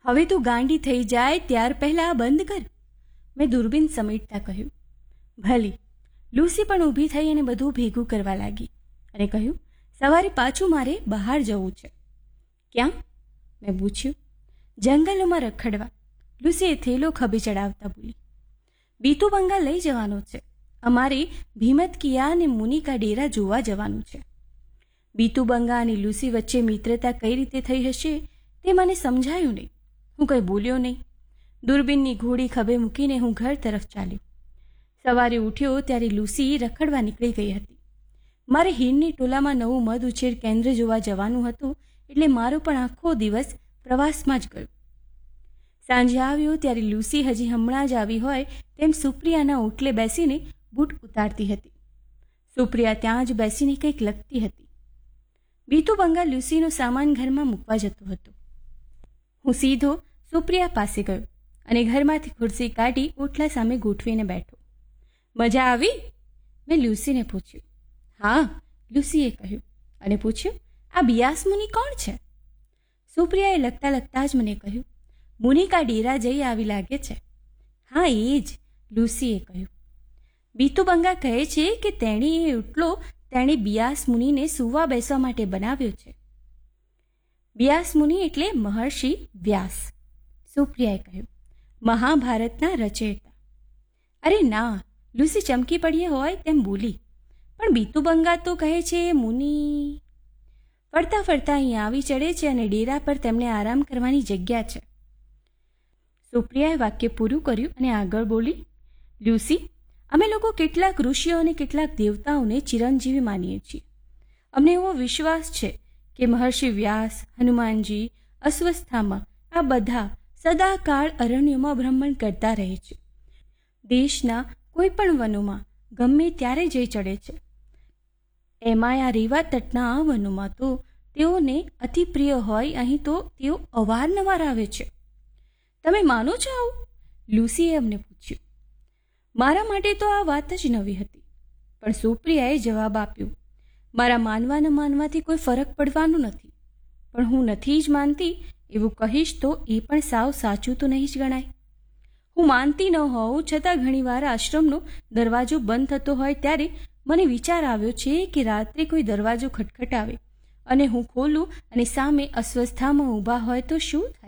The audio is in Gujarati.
હવે તું ગાંડી થઈ જાય ત્યાર પહેલાં આ બંધ કર, મેં દૂરબીન સમેટતા કહ્યું. ભલી. લુસી પણ ઊભી થઈ અને બધું ભેગું કરવા લાગી અને કહ્યું, સવારે પાછું મારે બહાર જવું છે. ક્યાં? મેં પૂછ્યું. જંગલોમાં રખડવા, લુસીએ થેલો ખભે ચડાવતા બોલી. બીતુબંગા લઈ જવાનો છે. અમારે ભીમતકિયા અને મુનિકા ડેરા જોવા જવાનું છે. બીતુબંગા અને લુસી વચ્ચે મિત્રતા કઈ રીતે થઈ હશે તે મને સમજાયું નહીં. હું કંઈ બોલ્યો નહીં. દૂરબીનની ઘોડી ખભે મૂકીને હું ઘર તરફ ચાલ્યો. સવારે ઉઠ્યો ત્યારે લુસી રખડવા નીકળી ગઈ હતી. મારે હીરની ટોલામાં નવું મધ ઉછેર કેન્દ્ર જોવા જવાનું હતું, એટલે મારો પણ આખો દિવસ પ્રવાસમાં જ ગયો. સાંજે આવ્યો ત્યારે લુસી હજી હમણાં જ આવી હોય તેમ સુપ્રિયાના ઓટલે બેસીને બૂટ ઉતારતી હતી. સુપ્રિયા ત્યાં જ બેસીને કંઈક લખતી હતી. બીતુબંગા લુસીનો સામાન ઘરમાં મૂકવા જતો હતો. હું સીધો સુપ્રિયા પાસે ગયો અને ઘરમાંથી ખુરશી કાઢી ઓટલા સામે ગોઠવીને બેઠો. મજા આવી? મેં લુસીને પૂછ્યું. હા, લુસીએ કહ્યું અને પૂછ્યું, આ બિયાસ મુનિ કોણ છે? સુપ્રિયાએ લખતા લખતા જ મને કહ્યું, મુનિકા ડેરા જઈ આવી લાગે છે. હા, એ જ, લુસીએ કહ્યું. બીતુબંગા કહે છે કે તેણીએ તેણે બિયાસ મુનિને સૂવા બેસવા માટે બનાવ્યો છે. બિયાસ મુનિ એટલે મહર્ષિ વ્યાસ, સુપ્રિયાએ કહ્યું. મહાભારતના રચયિતા. અરે ના, લુસી ચમકી પડી હોય તેમ બોલી. પણ બીતુબંગા તો કહે છે મુનિ. ફરતા ફરતા અહીં આવી ચડે છે અને ડેરા પર તેમને આરામ કરવાની જગ્યા છે. સુપ્રિયાએ વાક્ય પૂરું કર્યું અને આગળ બોલી. લ્યુસી, અમે લોકો કેટલાક ઋષિઓ અને કેટલાક દેવતાઓને ચિરંજીવી માનીએ છીએ. અમને એવો વિશ્વાસ છે કે મહર્ષિ વ્યાસ, હનુમાનજી, અશ્વસ્થામા આ બધા સદાકાળ અરણ્યોમાં ભ્રમણ કરતા રહે છે. દેશના કોઈ પણ વનોમાં ગમે ત્યારે જઈ ચડે છે. એમાંય આ રેવા તટના આ વનોમાં તો તેઓને અતિ પ્રિય હોય અહીં તો તેઓ અવારનવાર આવે છે. તમે માનો છો આવું? લુસીએ અમને પૂછ્યું. મારા માટે તો આ વાત જ નવી હતી, પણ સુપ્રિયાએ જવાબ આપ્યો, મારા માનવા ન માનવાથી કોઈ ફરક પડવાનો નથી, પણ હું નથી જ માનતી એવું કહીશ તો એ પણ સાવ સાચું તો નહીં જ ગણાય. હું માનતી ન હોઉં છતાં ઘણીવાર આશ્રમનો દરવાજો બંધ થતો હોય ત્યારે મને વિચાર આવ્યો છે કે રાત્રે કોઈ દરવાજો ખટખટાવે અને હું ખોલું અને સામે અસ્વસ્થામાં ઊભા હોય તો શું થાય?